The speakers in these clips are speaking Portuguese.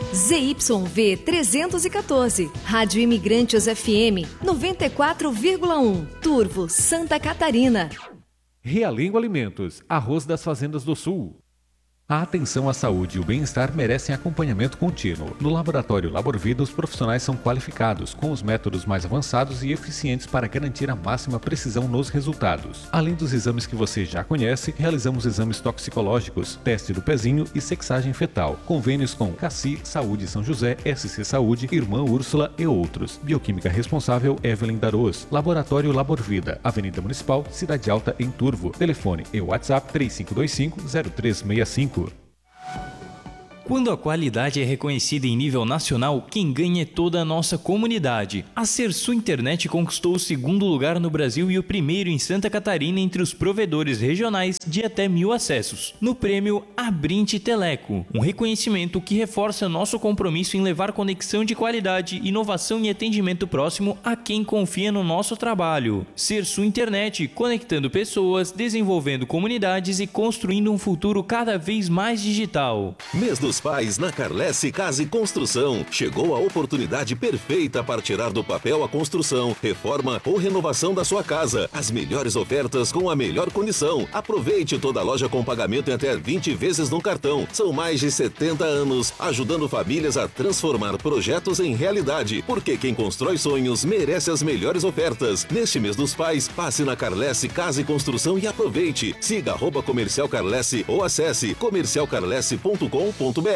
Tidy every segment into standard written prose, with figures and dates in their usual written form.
ZYV 314, Rádio Imigrantes FM 94,1, Turvo, Santa Catarina. Realengo Alimentos, arroz das fazendas do Sul. A atenção à saúde e o bem-estar merecem acompanhamento contínuo. No Laboratório Laborvida, os profissionais são qualificados, com os métodos mais avançados e eficientes para garantir a máxima precisão nos resultados. Além dos exames que você já conhece, realizamos exames toxicológicos, teste do pezinho e sexagem fetal. Convênios com CACI, Saúde São José, SC Saúde, Irmã Úrsula e outros. Bioquímica responsável, Evelyn Darôs. Laboratório Laborvida, Avenida Municipal, Cidade Alta, em Turvo. Telefone e WhatsApp 3525-0365. Quando a qualidade é reconhecida em nível nacional, quem ganha é toda a nossa comunidade. A Sersul Internet conquistou o segundo lugar no Brasil e o primeiro em Santa Catarina entre os provedores regionais de até 1.000 acessos, no prêmio Abrinte Teleco, um reconhecimento que reforça nosso compromisso em levar conexão de qualidade, inovação e atendimento próximo a quem confia no nosso trabalho. Sersul Internet, conectando pessoas, desenvolvendo comunidades e construindo um futuro cada vez mais digital. Mês dos Pais na Carlesse Casa e Construção. Chegou a oportunidade perfeita para tirar do papel a construção, reforma ou renovação da sua casa. As melhores ofertas com a melhor condição. Aproveite toda a loja com pagamento em até 20 vezes no cartão. São mais de 70 anos ajudando famílias a transformar projetos em realidade. Porque quem constrói sonhos merece as melhores ofertas. Neste Mês dos Pais, passe na Carlesse Casa e Construção e aproveite. Siga @Comercial Carlesse ou acesse comercialcarlesse.com.br.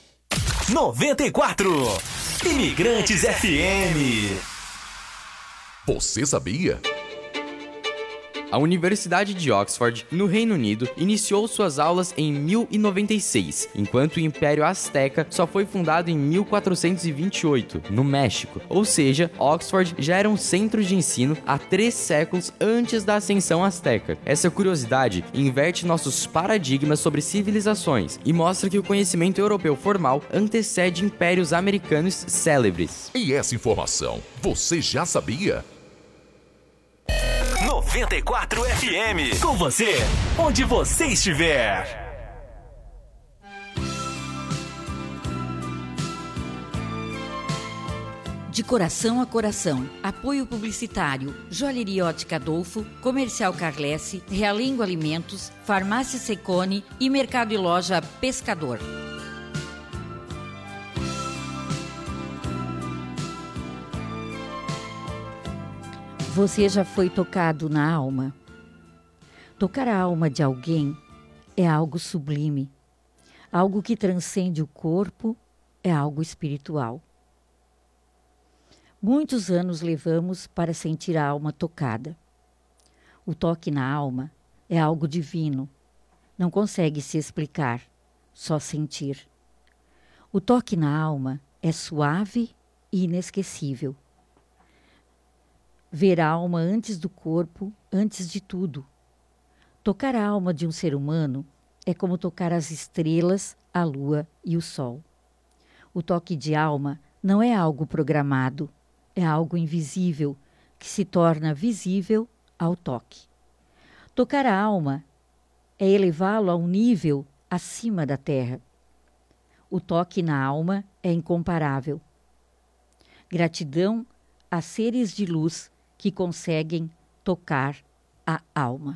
94 Imigrantes FM. Você sabia? A Universidade de Oxford, no Reino Unido, iniciou suas aulas em 1096, enquanto o Império Azteca só foi fundado em 1428, no México. Ou seja, Oxford já era um centro de ensino há 3 séculos antes da ascensão azteca. Essa curiosidade inverte nossos paradigmas sobre civilizações e mostra que o conhecimento europeu formal antecede impérios americanos célebres. E essa informação, você já sabia? 94 FM. Com você, onde você estiver. De coração a coração. Apoio publicitário. Joalheria Ótica Adolfo, Comercial Carlesse, Realengo Alimentos, Farmácia Secone e Mercado e Loja Pescador. Você já foi tocado na alma? Tocar a alma de alguém é algo sublime. Algo que transcende o corpo, é algo espiritual. Muitos anos levamos para sentir a alma tocada. O toque na alma é algo divino. Não consegue se explicar, só sentir. O toque na alma é suave e inesquecível. Ver a alma antes do corpo, antes de tudo. Tocar a alma de um ser humano é como tocar as estrelas, a lua e o sol. O toque de alma não é algo programado, é algo invisível que se torna visível ao toque. Tocar a alma é elevá-lo a um nível acima da terra. O toque na alma é incomparável. Gratidão a seres de luz que conseguem tocar a alma.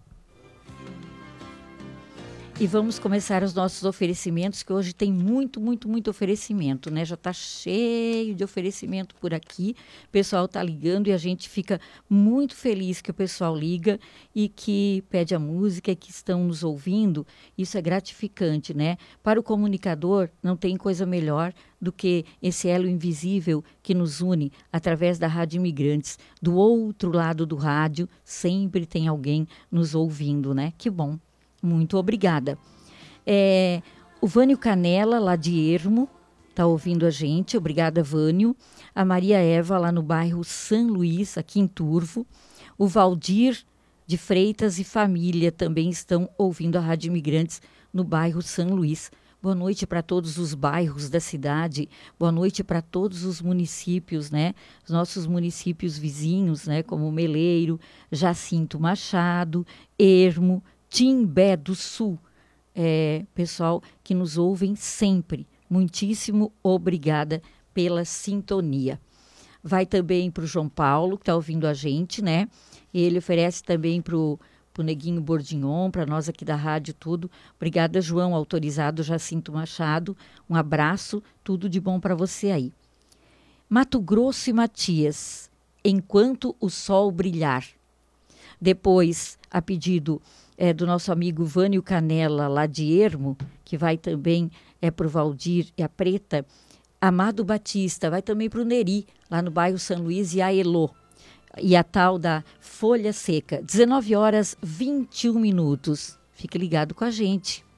E vamos começar os nossos oferecimentos, que hoje tem muito oferecimento, né? Já está cheio de oferecimento por aqui. O pessoal está ligando e a gente fica muito feliz que o pessoal liga e que pede a música, que estão nos ouvindo. Isso é gratificante, né? Para o comunicador, não tem coisa melhor do que esse elo invisível que nos une através da Rádio Imigrantes. Do outro lado do rádio, sempre tem alguém nos ouvindo, né? Que bom. Muito obrigada. O Vânio Canela, lá de Ermo, está ouvindo a gente. Obrigada, Vânio. A Maria Eva, lá no bairro São Luís, aqui em Turvo. O Valdir de Freitas e família também estão ouvindo a Rádio Imigrantes no bairro São Luís. Boa noite para todos os bairros da cidade. Boa noite para todos os municípios, né? Os nossos municípios vizinhos, né? Como Meleiro, Jacinto Machado, Ermo, Timbé do Sul, pessoal que nos ouvem sempre. muitíssimo obrigada pela sintonia. Vai também para o João Paulo, que está ouvindo a gente, né? Ele oferece também para o Neguinho Bordignon, para nós aqui da rádio, tudo. Obrigada, João, autorizado Jacinto Machado. Um abraço, tudo de bom para você aí. Mato Grosso e Matias, Enquanto o Sol Brilhar. Depois, a pedido do nosso amigo Vânio Canela, lá de Ermo, que vai também para o Valdir e a Preta. Amado Batista, vai também para o Neri, lá no bairro São Luís, e a Elô. E a tal da Folha Seca, 19h21. Fique ligado com a gente.